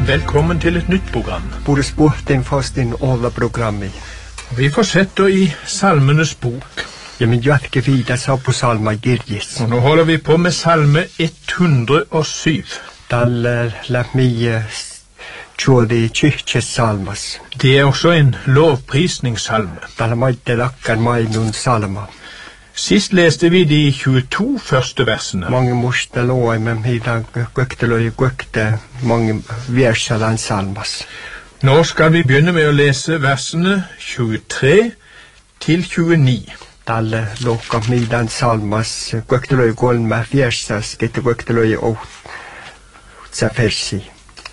Velkommen til et nytt program. Både sporten fast inn alle programmer. Vi fortsetter i Salmenes bok. Ja, men jag ska vidare så på salma Girgis. Og nå holder vi på med salme 107. Dal la mig tjodi kyrkjes salmas. Det er også en lovprisningssalme. Dal maite lakkar mai nun salma. Sist leste vi de 22 første versene. Mange morste låi, men hidan gøkte mange versalan salmas. Nå skal vi begynne med å lese versene 23 til 29. Dal lokka midan salmas gøkteløy golma fjersas gete gøkteløy og tsafersi.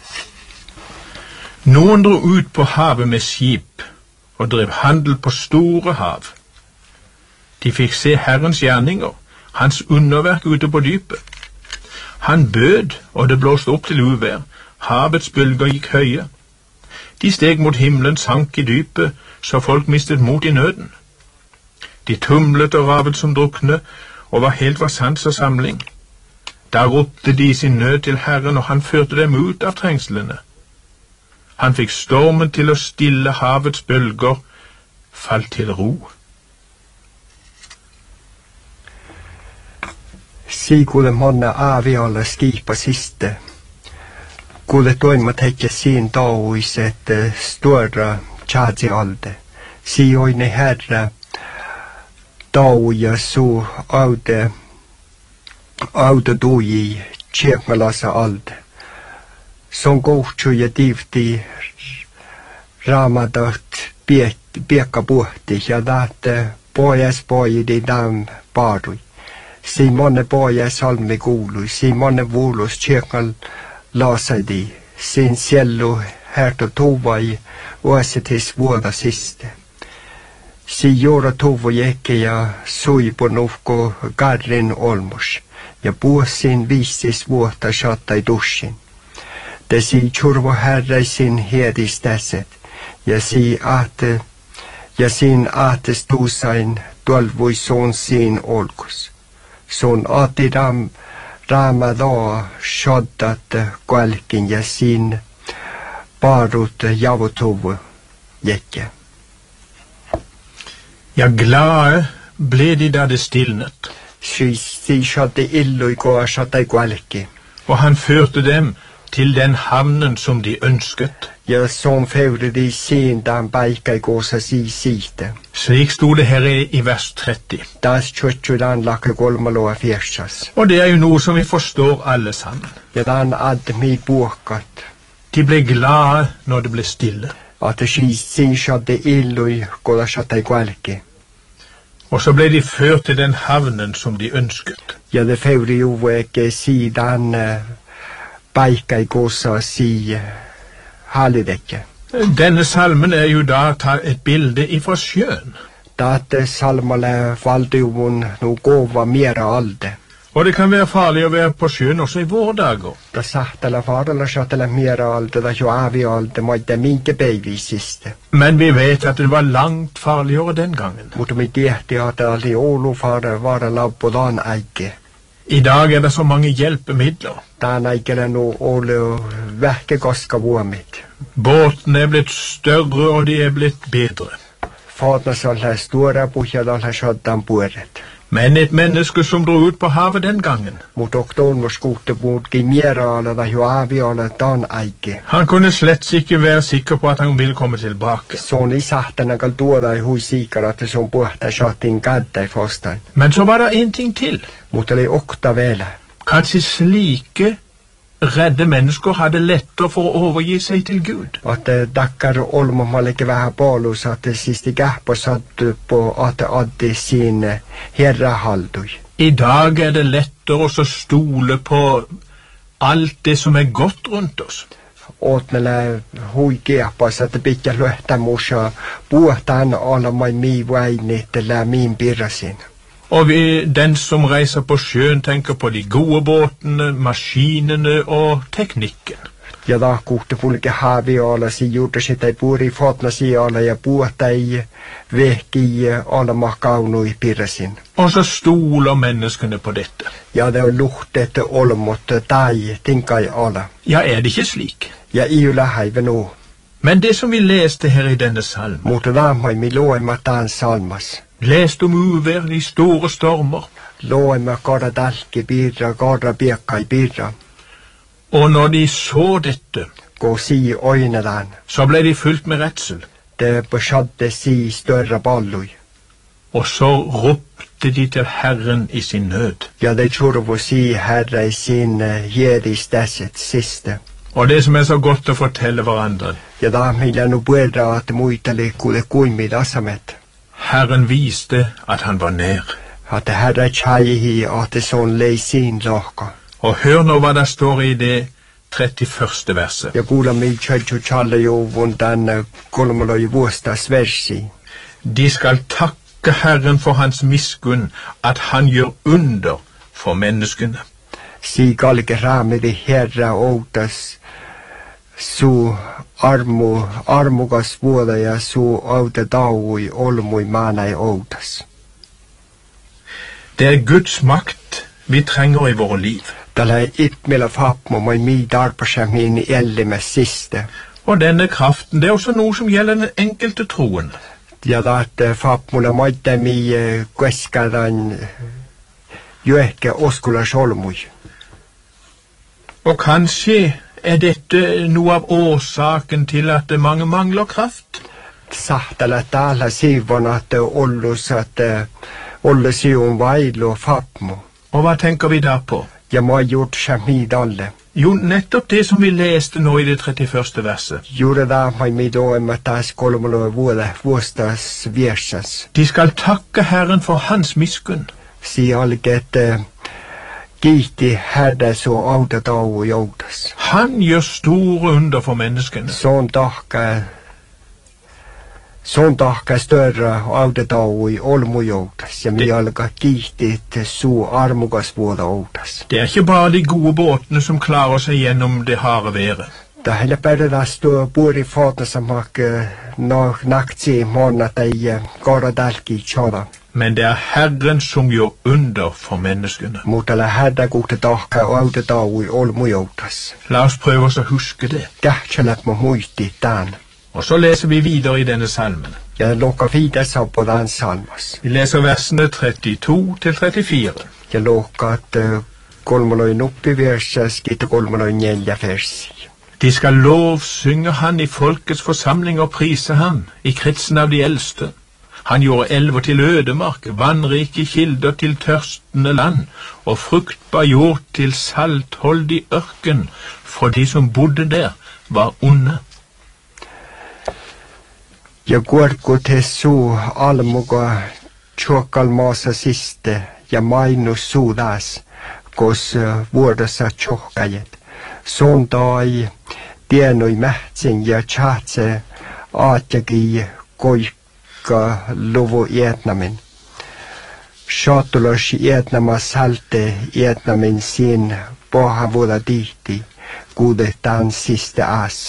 Noen dro ut på havet med skip og drev handel på store hav. De fikk se Herrens gjerninger, hans underverk ute på dypet. Han bød, og det blåste opp til uvær. Havets bølger gikk høye. De steg mot himmelen, sank i dypet, så folk mistet mot i nøden. De tumlet og ravet som drukne, og var helt var sans og samling. Da ropte de sin nød til Herren, og han førte dem ut av trengslene. Han fikk stormen til å stille havets bølger, falt til ro. Si kuule monna avialla skipa siste. Kuule toimat heikki siin tauiset stora tjadsi alde. Si oine herra tauja su aude tuji tjekmalasa alde. Son kohtsu ja tivti raamadat piekka puhti ja tahte pojas pojidi dam paarui. Si monne poja salmi kuului, si monne vuulus tjekal laasadi, sin siellu härto tuvai uasetis vuoda siste. Si juura tuvu jekke ja suipun uhko garrin olmus, ja puosin viisis vuotta saattai dussin. Te si tjurvo härräisin hiedistäset, ja siin aates tuusain tuolvui suun siin olkus. Sun aati raamadaa shoddat kualkin ja siin paarut javutuvu jekke. Ja, glade ble de da det stilnet. Si shodde illu i går shodda i kualki. Og han førte dem til den havnen som de ønsket. Ja, som førte de sin dan baika i gåsa si site. Slik stod det her i vers 30. Das tjotjudan lakke golmaloa fjersas. Og det er jo noe som vi forstår alle sammen. Ja, dan admi buokat. De ble glade når det ble stille. At si shodde illu i går shodda i kualki. Og så ble de ført til den havnen som de ønsket. Ja, det førte jo ikke si dan baika i gåsa si halidekke. Denne salmen er jo da et bilde ifra sjøen. Dette salmale valde jo no gåva mera alde. Og det kan være farlig å være på sjøen også i våre dager. Da sahtala farala sahtala mera alde, da jo avi alde, maite minke baby siste. Men vi vet at det var langt farligere den gangen. Mutta mi tiehti at ali olu fara vara labbo dan eike. I dag er det så mange hjelpemidler. Dan eikele no olu verkegoska vuomit. Båtene er blitt større, og de er blitt bedre. Fadna salha stora puhja dalha shoddan pueret. Men et menneske som dro ut på havet den gangen, Mut oktoon var skute mut gimera ala da jo avi ala dan eike. han kunne slett ikke være sikker på at han ville komme tilbake. Son i sahtana kal tuoda i hui siikara, että se on puhta shottin kadda i fostain. Men så var det en ting til. Mutta oli okta vielä. Kanskje slike redde mennesker hadde lettere for å overgi seg til Gud. At dakkar olmomallike vähän paalus, at sisti kähpo sattu på at addi sin herra haldui. I dag er det lettere å stole på alt det som er godt rundt oss. Ootmele hui kiehpas, että pitkä löhtä musa puhtaan olemai mii vainit lää miin pirrasin. Og den som reiser på sjøen tenker på de gode båtene, maskinene og teknikken. Ja da kohte pulke haviala si juurde sitä puuri fotna siala ja puhta i vehki alla makaunui pirsin. Og så stoler menneskene på dette. Ja det luhtet olmot tai tinkai ala. Ja, det ikke slik? Ja iula haive nu. Men det som vi leste her i denne salmen, Mutta vaamoi mi loema taan salmas. leste om uvær i store stormer, Loema kora dalki birra, kora piekkai birra. og når de så dette, Ko si oinadan. så ble de fylt med redsel, Det beskjedde si større ballui. og så ropte de til Herren i sin nød. Ja det tjurvo si herre i sin gjeristasset siste. Og det som så godt å fortelle hverandre, Ja da millä nu puerra at muitale kuule kuimid asamet. Herren viste at han var nær. At herre tjaihi at det sånn lei sin lohka. Og hør nå hva det står i det 31. verset. Ja kuula mi tjadju tjalle jo vundan kolmoloi vuostas versi. De skal takke Herren for hans miskunn, at han gjør under for menneskene. Si kalke raamidi herra outas su armukas vuoda ja su outa taui olmui maanai outas. Det Guds makt vi trenger i våre liv. Tällä itmillä fapmo moi mi darpasa min ellimme siste. Og denne kraften, det også noe som gjelder den enkelte troende. Ja taat fapmulla moitte mi keskadan joehke oskula solmui. Og kanskje dette noe av årsaken til at mange mangler kraft. Sahtala täällä siivon at ollus at olle siun vailu fapmo. Og hva tenker vi da på? Ja moi gjort sami dalle. Jo, nettopp det som vi leste nå i det 31. verset. Juuri da moi mi doemma taas kolmulo vuostas viersas. De skal takke Herren for hans miskunn. Si alget kiitti herra su auta tauu joutas. Han gjør store under for menneskene. Sån tahka större audetaui olmu joutas, ja mi alka kiihtit su armukas vuoda outas. Det ikke bare de gode båtene som klarer seg gjennom det harde været. Da heller perdas tuo puuri fotnasamak naktsi monnat ei koradalki choda. Men det Herren som gjør under for menneskene. Mutta la herra kuhte tahka audetaui olmu joutas. La oss prøve oss å huske det. Kähtselät mo muisti tän. Og så leser vi videre i denne salmen. Ja lukka viides på den salmas. Vi leser versene 32 til 34. Ja lukka at kolmoloi nuppiversas, kitte kolmoloi 4 versi. De skal lovsynge han i folkets forsamling og prise ham i kretsen av de eldste. Han gjorde elver til ødemark, vannrike kilder til tørstende land, og fruktbar jord til saltholdig ørken, for de som bodde der var onde. Ja kuorku te su almuga tjokal maasa siste ja mainus suudas, kos vuodassa tjohkajet. Sontai tienui mähtsin ja tjaatse aatjaki koikka luvu Vietnamin. Shatulos Vietnama salte Vietnamin sin poha vuoda tihti, kuudetaan siste aase.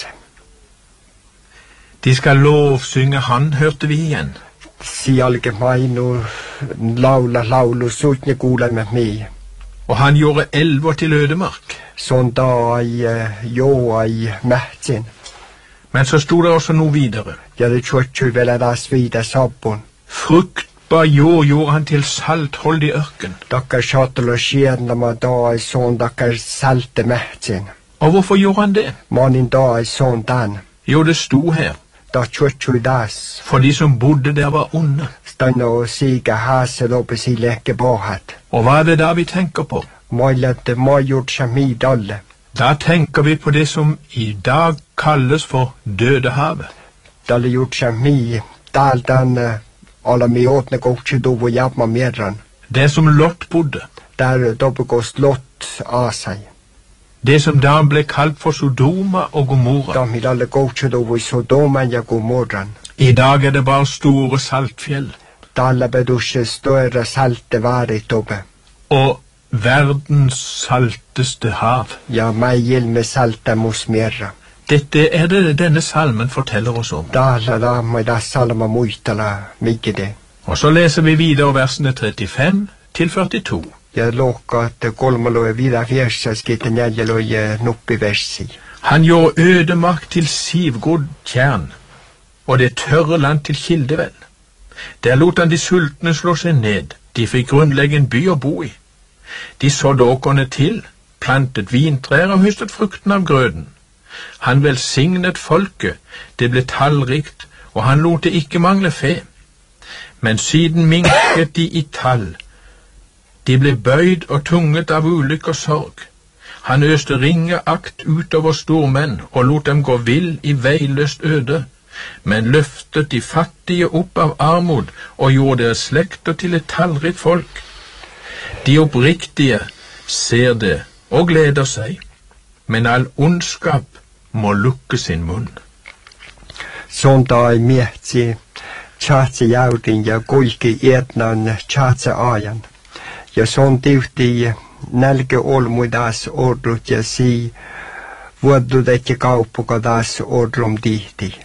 De skal lovsynge han, hørte vi igjen. Sialke mainu laulu suutne kuulemme mi. Og han gjorde elver til ødemark. Sondai joai mähtsin. Men så stod det også noe videre. Ja det tjotju vielä taas viida sappun. Fruktbar jord gjorde han til saltholdig ørken. Takkar saatella siednama taai soon takkar salte mähtsin. Og hvorfor gjorde han det? Manin taai soon tän. Jo, det sto her. Ta tjotju taas. For de som bodde der var onde. Stanno siika haase lopesi lehke pohat. Og hva det da vi tenker på? Moillat majurt sami dalle. Da tenker vi på det som i dag kalles for Dødehavet. Dalle gjort sami daldan alami åtne kokse dovo jamma mierran. Det som Lot bodde. Der dobbelkost lott asai. Det som da ble kalt for Sodoma og Gomorra. Tamil alle kokse dovo i Sodoman ja Gomorran. I dag det bare store saltfjell. Dalle bedusje større salte varit oppe. Og verdens salteste hav. Ja maailma salta musmierra. Dette det denne salmen forteller oss om. Täällä mä salma muistella mikä det. Og så leser vi videre versene 35 til 42. Ja luokka, että kolmaloja vida viersa skitten jäljellä nuppi versi. Han gjorde ødemark til sivgrodd tjern, og det tørre land til kildevel. Der lot han de sultne slå seg ned, de fikk grunnlegge en by å bo i. De sådde åkrene til, plantet vintrær og høstet frukten av grøden. Han velsignet folket, det ble tallrikt, og han lot det ikke mangle fe. Men siden minket de i tall. De ble bøyd og tunget av ulykke og sorg. Han øste ringeakt utover stormenn og lot dem gå vill i veiløst øde, men løftet de fattige opp av armod og gjorde deres slekter til et tallrikt folk. De oppriktige ser det og gleder seg, men all ondskap må lukke sin munn. Sondag mietsi tjatse jaudin ja kuikki etnan tjatse ajan. Ja son tiuhti nälkä olmuidas ordut ja si vuodudet ja kauppuka taas ordrum tihti.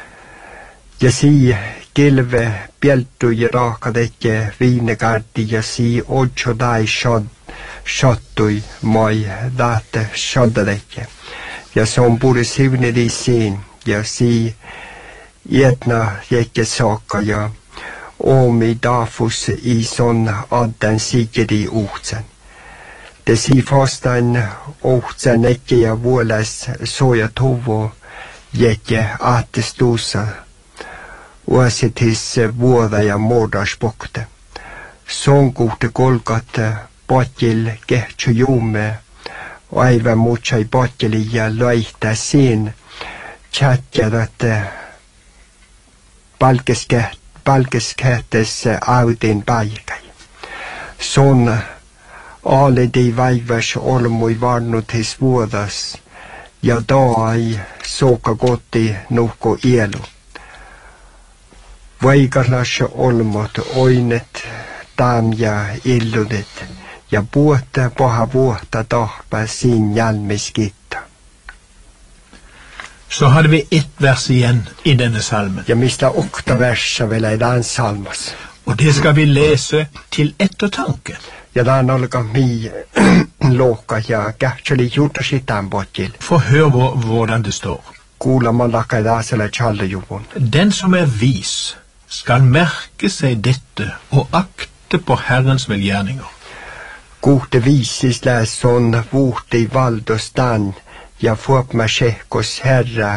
Ja si kilve pieltu ja raakadet ja viinekartti ja si ocho tai shottui moi daatte shoddadet. Ja se on puri sivnedi siin ja si etna jekke saakka ja omi daafus i son adden sikedi uhtsen. Det si fastan uhtsen ikke ja vuoles soja tovo jekke aatestuussa uasitis vuoda ja mordaspokte. Sonkuhte kolkatte patjil kehtsä juume aivan mutsai patjili ja laihtaa siin tjatjadatte palkeskähtessä autin paikai. Son aaledi vaivas olmui varnutis vuodas ja daai soka kotti nuhko ielu. Vaikarlas olmot oinet tam ja illudet ja puhta paha vuotta tahpa sin jalmiskitta. Så hadde vi ett vers igjen i denne salmen. Ja mistä 8 verser vel i den salmas. Og det skal vi lese til ettertanke. Ja den olka mi loka ja kähtseli juutta sitan potjil. For hør hvordan det står. Kuulla man lakka i daaselle tjallejuvun. Den som vis skal merke seg dette og akte på Herrens velgjerninger. Kuhte viisis läs son vuhti valdostan ja fuopma sehkos herra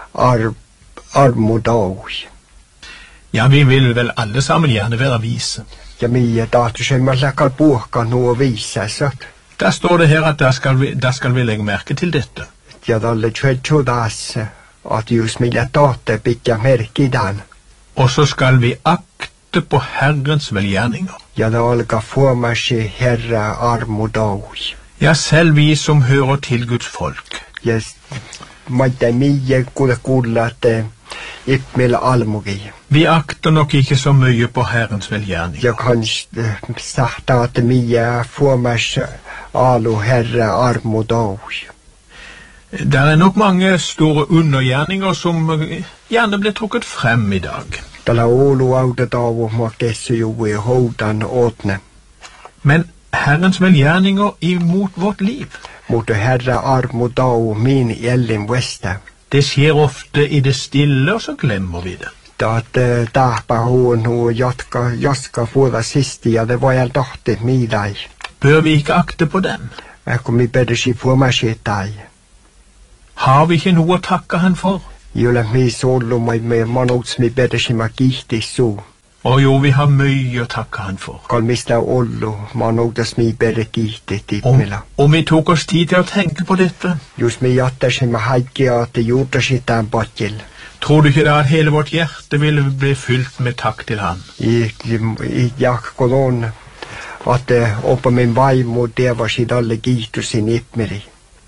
armudaui. Ja, vi vil vel alle sammen gjerne være vise. Ja mie tahtusemma läkal puhka nuo viisasat. Der står det her at der skal vi legge merke til dette. Ja tolle tjudas at just millä tahte pitkä merkki dan. Og så skal vi akte på Herrens velgjerninger. Ja det alka fuomasi herra armudaui. Ja, selv vi som hører til Guds folk. Ja maita mie kuulla at ippmillä almugi. Vi akter nok ikke så mye på Herrens velgjerning. Ja kan sahta at mie fuomas alu herra armudaui. Der nok mange store undergjerninger som gjerne blir trukket frem i dag. Tällä Oulu autetavu mua kessyjuvui houdan åtne. Men Herrens velgjerninger imot vårt liv. Mutta herra armudau min jellin vestä. Det skjer ofte i det stille, og så glemmer vi det. Taat tahpa huonu jaska vuoda sisti ja det vajal tahti midai. Bør vi ikke akte på dem? Kun mi pedesi fuomasitai. Har vi ikke noe å takke han for? Julle mi sollu me manuts mi pedesi ma kihtissu. Og jo, vi har mye å takke han for. Kal mistä ollu manutas mi pede kihti tippila. Om vi tok oss tid til å tenke på dette. Just mi jattasi ma haikkia at juutasi tämän potjil. Tror du ikke da at hele vårt hjerte ville bli fylt med takk til han? I jakkolon at oppa min vaimo devasi dalle kiihtusin ippmiri.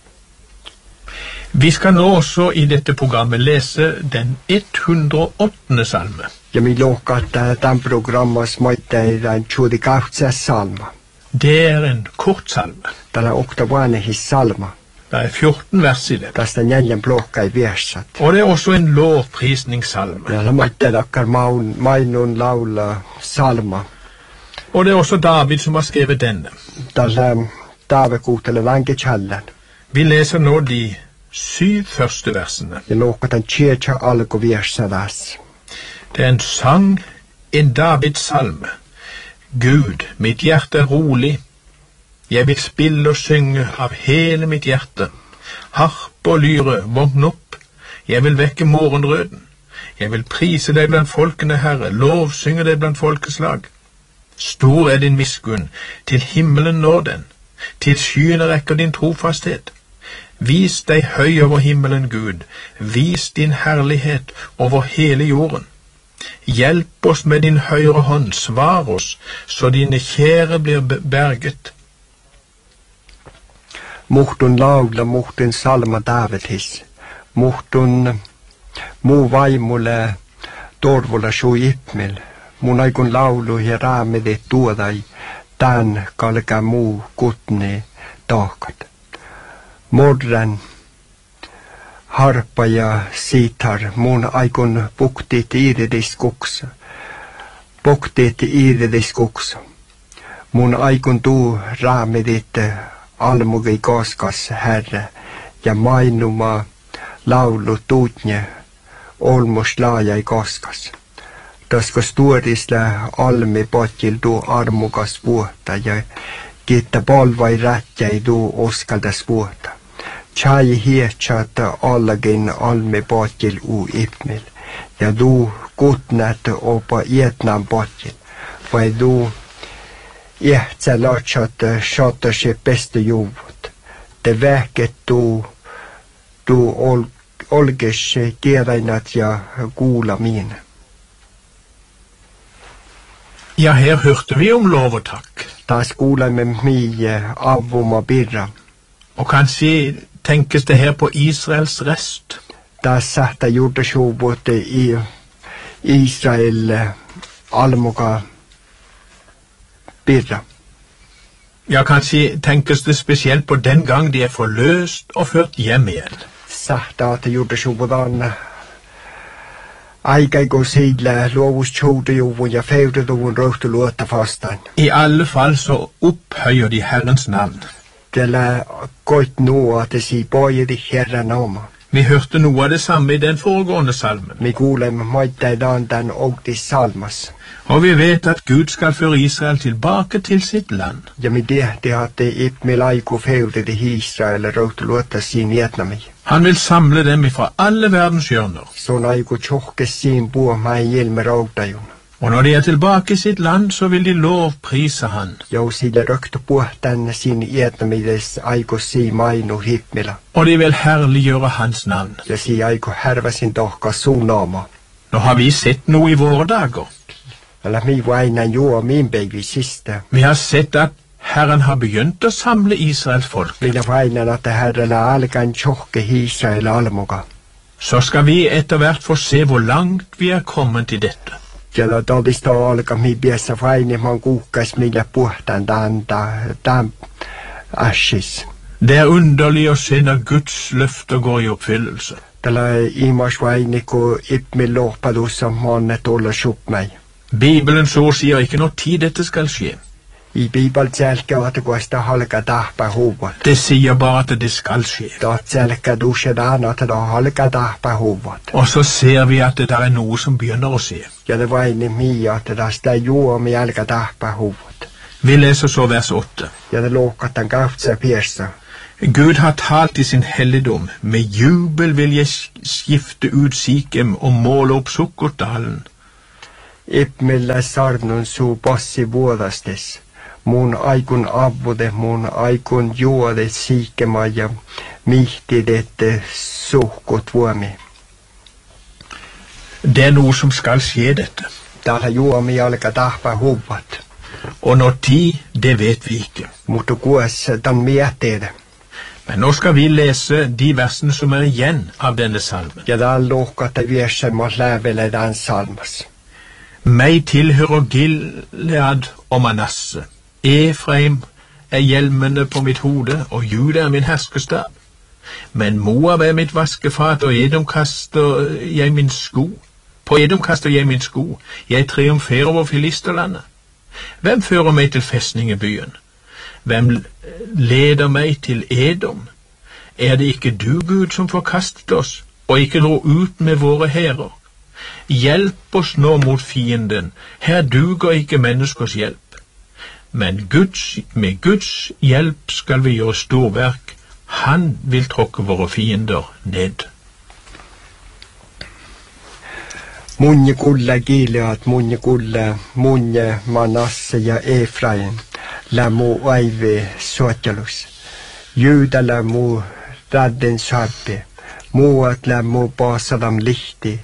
Vi skal nå også i dette programmet lese den 108. salme. Ja mi lohka, että tämän programmas moittaa den 28. salma. Det en kort salme. Tällä oktavanehis salma. Det 14 vers i det. Tästä neljän blokka i versat. Og det også en lovprisningssalme. Ja lamatte dakkar mainun laula salma. Og det også David som har skrevet denne. Tällä taavekuutelle vankichallan. Vi leser nå de 7 første versene. Ja luokatan tjecha alku versadas. Det en sang, en Davids salme. Gud, mitt hjerte rolig. Jeg vil spille og synge av hele mitt hjerte. Harp og lyre, våkn opp. Jeg vil vekke morgenrøden. Jeg vil prise deg blant folkene, Herre, lovsynge deg blant folkeslag. Stor din miskunn, til himmelen når den. Til skyene rekker din trofasthet. Vis deg høy over himmelen, Gud. Vis din herlighet over hele jorden. Hjelp oss med din høyre hånd, svar oss, så dine kjære blir berget. Muhtun laula, muhtun salma Davidis. Muhtun muu vaimulle torvulla suu ipmil. Mun aikun laulu ja raamidi tuodai, tän kalka muu kutni tahkat. Morran, harpa ja sitar, mun aikun puktit iiridiskuks. Puktit iiridiskuks. Mun aikun tuu raamidit almugi koskas, Herre, ja mainuma laulu tuutne olmus laajai koskas. Tasko stuorisle almi potil tuu armukas vuotta ja kiitta polvai rätjäi tuu uskaldas vuotta. Chai hietsat allagin almi potil ipmil ja tuu kutnat opa ietnan potil vai tuu ihtsä lotsat shotasi peste juvut. Te vähket tuu olges kierainat ja kuulamiin. Ja, her hørte vi om lov og takk. Taas kuulemme mie avuma birra. Og kanskje tenkes det her på Israels rest. Taas sähtä juurdasjuvut i Israel almuga birra. Ja, kanskje tenkes det spesielt på den gang de forløst og ført hjem igjen. Sähtä at juurdasjuvutaan aikaiko siillä luovus tjoudejuvun ja feudeduvun røhtu luotta fastan. I alle fall så opphøyer de Herrens navn. Tällä koit nuo at si pojedi herran oma. Vi hørte noe av det samme i den foregående salmen. Me kuulemme moittaidan tän ogtis salmas. Og vi vet at Gud skal føre Israel tilbake til sitt land. Ja me tehti at ipmil aiku feudedi Israel røhtu luotta siin Vietnami. Han vil samle dem fra alle verdens hjørner. Son aiku tjohkes siin puomai ilme raudajun. Og når de er tilbake i sitt land, så vil de lovprise han. Jou sille røktu puhtan siin Vietnamides aiku si mainu hippmila. Og de vil herliggjøre hans navn. Ja si aiku härväsin tohka suunaama. Nå har vi sett noe i våre dager. Eller mi vainan juo min baby siste. Vi har sett at Herren har begynt å samle Israels folk. Minä vainan at herrella alkan tjohke Israel almuga. Så skal vi etter hvert få se hvor langt vi er kommet til dette. Ja todista alka mi biessä vainiman kuhkas millä puhtan tämän ashis. Det er underlig å se når Guds løfter går i oppfyllelse. Tällä imas vainiku ipmi lohpadussa monnet olla supmai. Bibelens ord sier ikke når tid dette skal skje. I Bibelen selkä kuesta halka tahpa huvat. Det sier bare at det skal skje. Dat selkä dusedan at da halka tahpa huvat. Og så ser vi at det er noe som begynner å skje. Ja det vaini mi at da sta juomi halka tahpa huvat. Vi leser så vers 8. Ja det lokatan kaftsa piersa. Gud har talt i sin helligdom. Med jubel vil jeg skifte ut Sikem og måle opp Sukkotdalen. Ipmillä sarnun suu passi vuodastes. Mun aikun avvude, mun aikun juode Sikema ja mihtidette suhkot vuomi. Det er noe som skal skje dette. Täällä juomi alka tahpa huvat. Og når tid, det vet vi ikke. Mutta kuessa tan mietteede. Men nå skal vi lese de versene som er igjen av denne salmen. Ja täällä lohkata viersemmas lävele tämän salmas. Meg tilhører Gilead og Manasse. Efraim hjelmene på mitt hode, og Juda min herskestav. Men Moab mitt vaskefat, og Edom kaster jeg min sko. På Edom kaster jeg min sko. Jeg triumferer over Filisterlandet. Hvem fører meg til festningebyen? Hvem leder meg til Edom? Er det ikke du, Gud, som forkastet oss, og ikke dro ut med våre hærer? Hjelp oss nå mot fienden. Her duger ikke menneskers hjelp. Men med Guds hjelp skal vi gjøre storverk. Han vil tråkke våre fiender ned. Munje kulle Gilead, munje kulle, munje Manasse ja Efraim, lämmu aive sotelus. Juda lämmu radden sarpe, Moat lämmu Basalam lihti,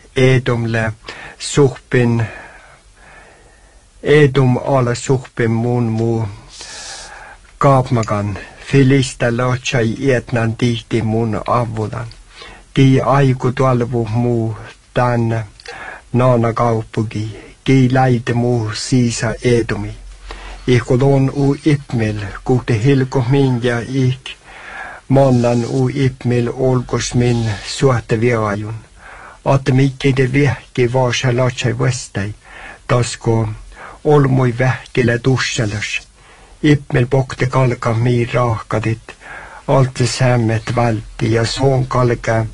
Edom ala suhpin mun mu kaapmagan, Filista lotsai etnan tihti mun avudan. Ki aiku talvu mu tän naana kaupugi, ki läite mu siisa Edomi. Ihkolon u ipmil, kuhte hilko minja ik, mannan u ipmil olkos min suhte viajun. Atte mikki de vihki vaasa lotsai vestai, tasko olmui vähkile tusselus. Ipmil pokte kalka mii raahkadit, alte sämmet välti ja soon kalka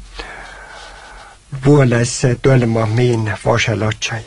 vuoles tölma min varsalatsai.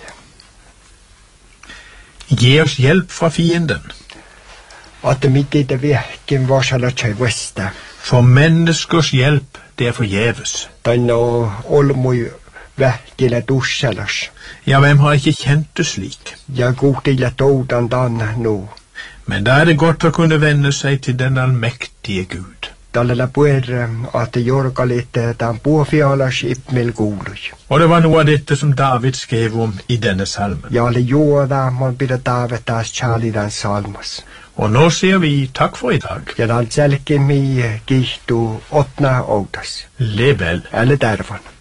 Gi oss hjelp fra fienden. At mitt i det virken varsalatsai vesta. For menneskers hjelp, det forgjeves. Den olmui vähkile tusselus. Ja, hvem har ikke kjent det slik? Ja kuhtille toudan dan nu. Men da det godt å kunne vende seg til den allmektige Gud. Tällä puhutaan, että jorkalit tämän puofialas ipmil kuului. Og det var noe av dette som David skrev om i denne salmen. Ja oli juoda, man pidä David taas Charlidan salmas. Og nå sier vi takk for i dag. Ja tämän selkeä mi kihtuu otna outas. Lev vel. Eller tervan.